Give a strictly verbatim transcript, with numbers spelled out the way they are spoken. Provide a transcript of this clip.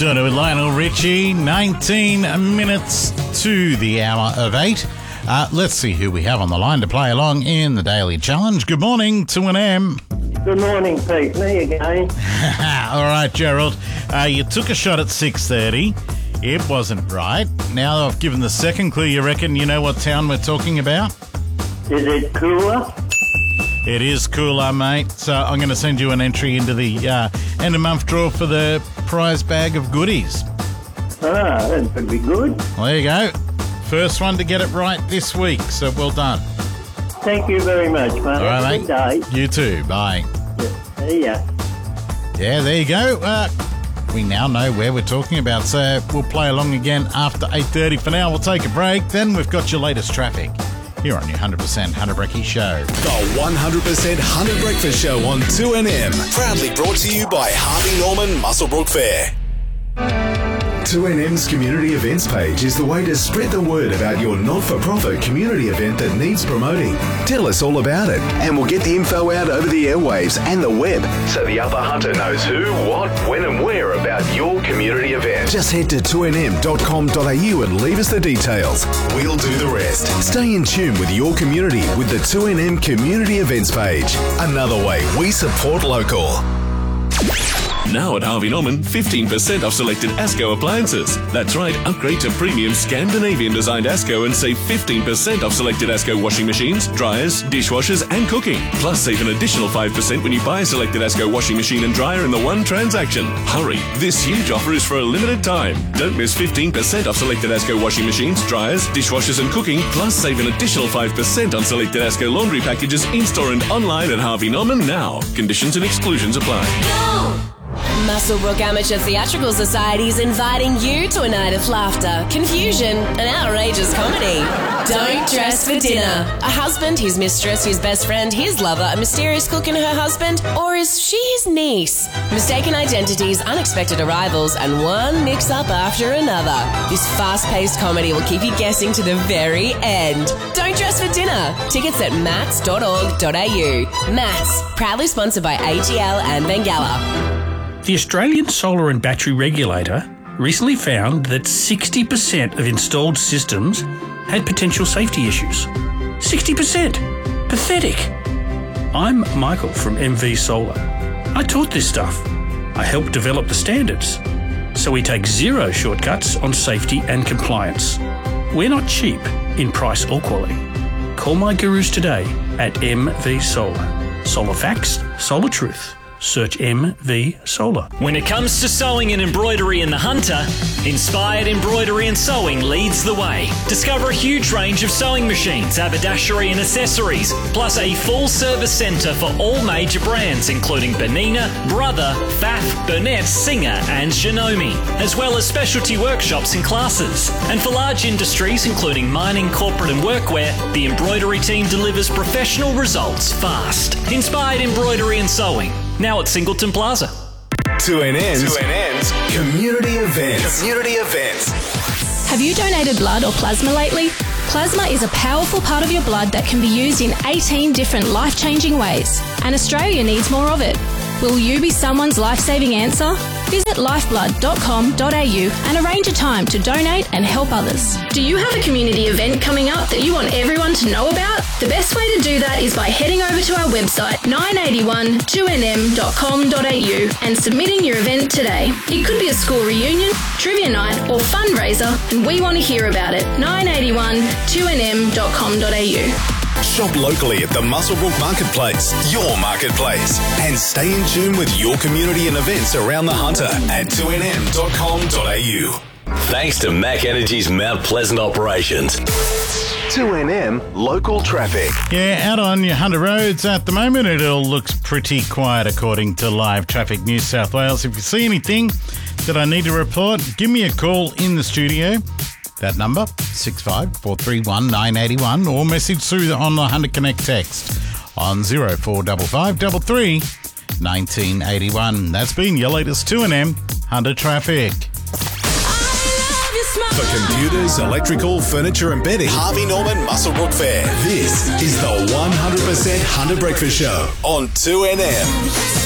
Donna with Lionel Richie, nineteen minutes to the hour of eight. Uh, let's see who we have on the line to play along in the Daily Challenge. Good morning, two N M. Good morning, Pete. Me again. All right, Gerald. Uh, you took a shot at six thirty. It wasn't right. Now I've given the second clue. You reckon you know what town we're talking about? Is it cooler? It is cooler, mate. So I'm going to send you an entry into the uh, end of month draw for the prize bag of goodies. Ah, that could be good. Well, there you go. First one to get it right this week. So well done. Thank you very much, mate. All right, mate. Good day. You too. Bye. Yeah, see ya. Yeah, there you go. Uh, we now know where we're talking about. So we'll play along again after eight thirty. For now, we'll take a break. Then we've got your latest traffic here on your one hundred percent Hunter Brecky Show. The one hundred percent Hunter Breakfast Show on two N M. Proudly brought to you by Harvey Norman Muswellbrook Fair. two N M's community events page is the way to spread the word about your not-for-profit community event that needs promoting. Tell us all about it and we'll get the info out over the airwaves and the web so the other hunter knows who, what, when and where about your community event. Just head to two N M dot com dot a u and leave us the details. We'll do the rest. Stay in tune with your community with the two N M community events page. Another way we support local. Now at Harvey Norman, fifteen percent off selected ASCO appliances. That's right, upgrade to premium Scandinavian-designed ASCO and save fifteen percent off selected ASCO washing machines, dryers, dishwashers and cooking. Plus, save an additional five percent when you buy a selected ASCO washing machine and dryer in the one transaction. Hurry, this huge offer is for a limited time. Don't miss fifteen percent off selected ASCO washing machines, dryers, dishwashers and cooking. Plus, save an additional five percent on selected ASCO laundry packages in-store and online at Harvey Norman now. Conditions and exclusions apply. Go! Muswellbrook Amateur Theatrical Society is inviting you to a night of laughter, confusion, and outrageous comedy. Don't dress for dinner. A husband, his mistress, his best friend, his lover, a mysterious cook and her husband, or is she his niece? Mistaken identities, unexpected arrivals, and one mix-up after another. This fast-paced comedy will keep you guessing to the very end. Don't dress for dinner. Tickets at mats dot org dot a u. Mats, proudly sponsored by A G L and Bengala. The Australian Solar and Battery Regulator recently found that sixty percent of installed systems had potential safety issues. sixty percent! Pathetic! I'm Michael from M V Solar. I taught this stuff. I helped develop the standards. So we take zero shortcuts on safety and compliance. We're not cheap in price or quality. Call my gurus today at M V Solar. Solar facts, solar truth. Search M V Solar. When it comes to sewing and embroidery in the Hunter, Inspired Embroidery and Sewing leads the way. Discover a huge range of sewing machines, haberdashery and accessories, plus a full-service centre for all major brands including Bernina, Brother, Pfaff, Burnett, Singer and Shinomi, as well as specialty workshops and classes. And for large industries including mining, corporate and workwear, the embroidery team delivers professional results fast. Inspired Embroidery and Sewing. Now at Singleton Plaza. two N M's, two N M's community events. Community events. Have you donated blood or plasma lately? Plasma is a powerful part of your blood that can be used in eighteen different life-changing ways, and Australia needs more of it. Will you be someone's life-saving answer? Visit lifeblood dot com dot a u and arrange a time to donate and help others. Do you have a community event coming up that you want everyone to know about? The best way to do that is by heading over to our website nine eighty-one two N M dot com dot a u and submitting your event today. It could be a school reunion, trivia night or fundraiser, and we want to hear about it. nine eighty-one two N M dot com dot a u. Shop locally at the Muswellbrook Marketplace, your marketplace, and stay in tune with your community and events around the Hunter at two N M dot com dot a u. Thanks to Mac Energy's Mount Pleasant operations. two N M local traffic. Yeah, out on your Hunter roads at the moment, it all looks pretty quiet according to Live Traffic New South Wales. If you see anything that I need to report, give me a call in the studio. That number, six five four three one nine eight one, or message through on the Hunter Connect text on zero four five five three three nineteen eighty-one. That's been your latest two N M Hunter Traffic. For computers, electrical, furniture and bedding, Harvey Norman Muswellbrook Fair. This is the one hundred percent Hunter Breakfast Show on two N M.